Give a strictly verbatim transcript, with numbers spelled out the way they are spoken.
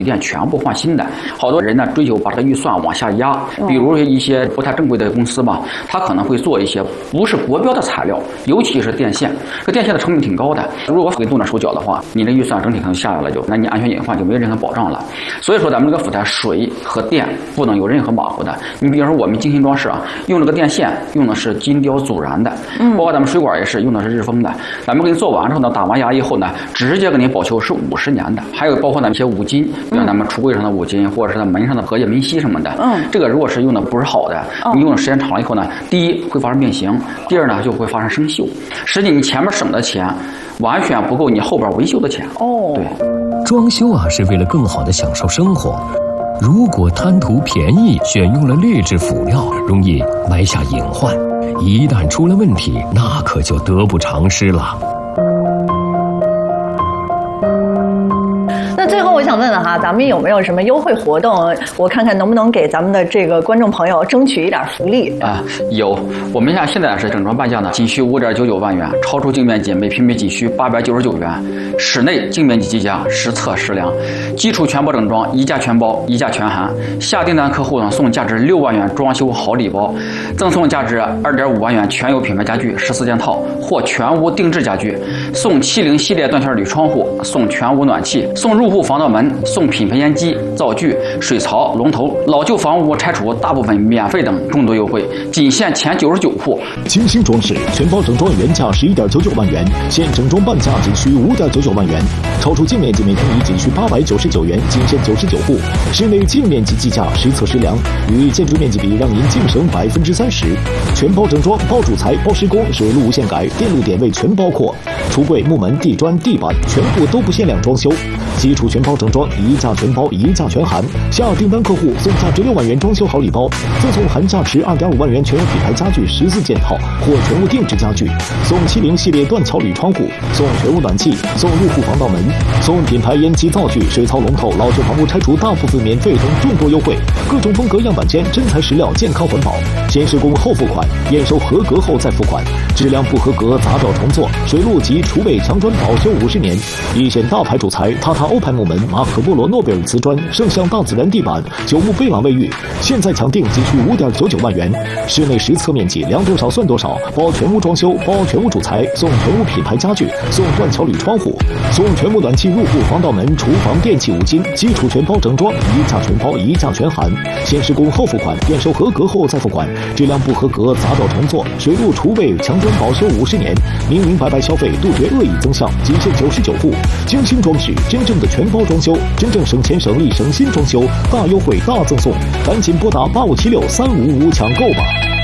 电全部换新的。好多人呢追求把这个预算往下压，比如一些不太正规的公司吧，他可能会做一些不是国标的材料，尤其是电线，这电线的成本挺高的。如果给动了手脚的话，你的预算整体可能下来了就，那你安全隐患就没有任何保障了。所以说咱们这个辅材水和电不能有任何马虎的。你比如说我们精心装饰啊，用这个电线用的是金雕阻燃的，嗯，包括咱们水管也是用的是日丰的。咱们给你做完之后呢，打完牙以后呢，直接给你保修是五十年的。还有包括咱们一些五金，比如咱们橱柜上的五金，或者是在门上的隔夜明锡什么的，嗯，这个如果是用的不是好的，你用的时间长了以后呢，第一会发生变形，第二呢就会发生生锈。实际你前面省的钱，完全不够你后边维修的钱。哦，对， 装修啊是为了更好的享受生活。如果贪图便宜，选用了劣质辅料，容易埋下隐患，一旦出了问题，那可就得不偿失了。 那最后我想问问哈，咱们有没有什么优惠活动？我看看能不能给咱们的这个观众朋友争取一点福利啊？有，我们像现在是整装半价呢，仅需五点九九万元，超出净面积每平米仅需八百九十九元，室内净面积计价实测实量，基础全包整装，一价全包，一价全含。下订单客户呢送价值六万元装修好礼包，赠送价值二点五万元全有品牌家具十四件套或全屋定制家具，送七零系列断圈铝窗户，送全屋暖气，送入户防盗门，送品牌烟机、灶具、水槽、龙头，老旧房屋拆除大部分免费等众多优惠，仅限前九十九户。 精心装饰全包整装原价十一点九九万元，现整装半价仅需五点九九万元，超出净面积每平米仅需八百九十九元，仅限九十九户。室内净面积计价实测实量，与建筑面积比让您净省百分之三十。全包整装，包主材、包施工，水路无限改，电路点位全包括，橱柜、木门、地砖、地板全部都不限量装修。基础全包整装，一价全包，一价全含。下订单客户送价值六万元装修好礼包，赠送含价值二点五万元全有品牌家具十四件套或全屋定制家具，送七零系列断桥铝窗户，送全屋暖气，送入户防盗门，送品牌烟机灶具、水槽龙头，老旧房屋拆除大部分免费等众多优惠。各种风格样板间，真材实料，健康环保。先施工后付款，验收合格后再付款。质量不合格砸照重做，水路及厨卫墙砖保修五十年。一线大牌主材，塔塔欧派木门、马可波罗诺贝尔瓷砖、圣象大自然地板、九牧贝瓦卫浴，现在抢订仅需五点九九万元。室内实测面积量多少算多少，包全屋装修，包全屋主材，送全屋品牌家具，送断桥铝窗户，送全屋暖气、入户防盗门、厨房电器五金，基础全包整装，一价全包，一价全含。先施工后付款，验收合格后再付款。质量不合格砸照重做，水路厨卫墙砖保修五十年。明明白白消费，杜绝恶意增项，仅限九十九户。精心装饰，真正的全包装修，真正省钱省力省心装修，大优惠大赠送，赶紧拨打八五七六三五五抢购吧。